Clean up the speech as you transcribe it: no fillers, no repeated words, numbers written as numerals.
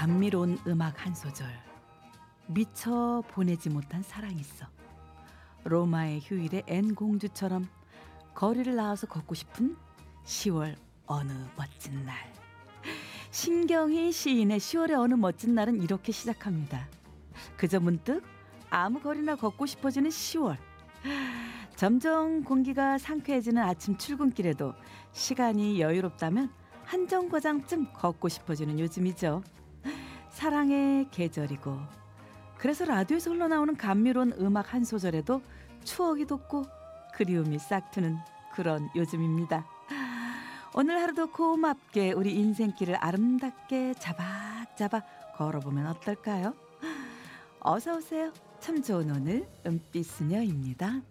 감미로운 음악 한 소절. 미처 보내지 못한 사랑이 있어. 로마의 휴일의 앤 공주처럼 거리를 나와서 걷고 싶은 10월 어느 멋진 날. 신경희 시인의 10월의 어느 멋진 날은 이렇게 시작합니다. 그저 문득 아무 거리나 걷고 싶어지는 10월. 점점 공기가 상쾌해지는 아침 출근길에도 시간이 여유롭다면 한 정거장쯤 걷고 싶어지는 요즘이죠. 사랑의 계절이고, 그래서 라디오에서 흘러나오는 감미로운 음악 한 소절에도 추억이 돋고 그리움이 싹트는 그런 요즘입니다. 오늘 하루도 고맙게 우리 인생길을 아름답게 자박자박 걸어보면 어떨까요? 어서 오세요. 참 좋은 오늘 은빛 수녀입니다.